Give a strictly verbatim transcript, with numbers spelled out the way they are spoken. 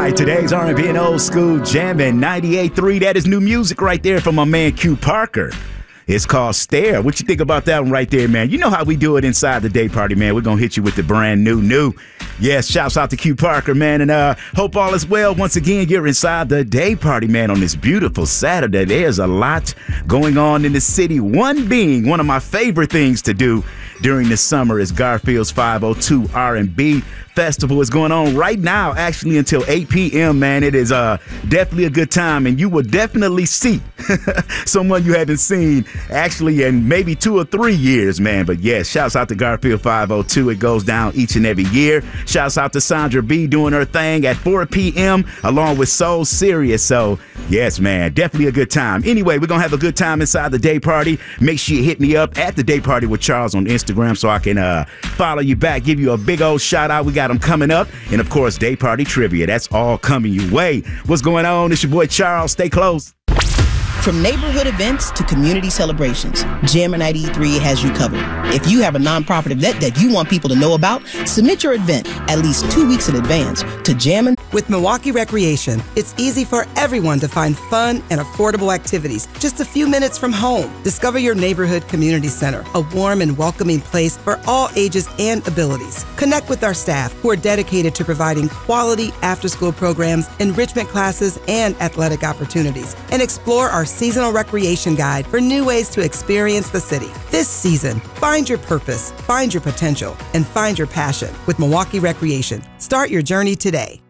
right, today's R and B and old school jamming ninety-eight point three. That is new music right there from my man Q Parker. It's called Stare. What you think about that one right there, man? You know how we do it inside the day party, man. We're going to hit you with the brand new, new. Yes, shouts out to Q Parker, man. And uh, hope all is well. Once again, you're inside the day party, man, on this beautiful Saturday. There's a lot going on in the city. One being one of my favorite things to do during the summer is Garfield's five oh two R and B Festival. Is going on right now, actually until eight p.m., man. It is uh, definitely a good time, and you will definitely see someone you haven't seen actually in maybe two or three years, man. But yes, shouts out to Garfield five oh two. It goes down each and every year. Shouts out to Sandra B doing her thing at four p.m. along with Soul Serious. So yes, man, definitely a good time. Anyway, we're gonna have a good time inside the day party. Make sure you hit me up at the day party with Charles on Instagram so I can uh, follow you back, give you a big old shout out. We got them coming up, and of course, day party trivia. That's all coming your way. What's going on? It's your boy Charles. Stay close. From neighborhood events to community celebrations, Jammer ninety-eight point three has you covered. If you have a nonprofit event that you want people to know about, submit your event at least two weeks in advance to Jammin'. With Milwaukee Recreation, it's easy for everyone to find fun and affordable activities just a few minutes from home. Discover your neighborhood community center, a warm and welcoming place for all ages and abilities. Connect with our staff who are dedicated to providing quality after-school programs, enrichment classes, and athletic opportunities, and explore our seasonal recreation guide for new ways to experience the city. This season, find your purpose, find your potential, and find your passion with Milwaukee Recreation. Start your journey today.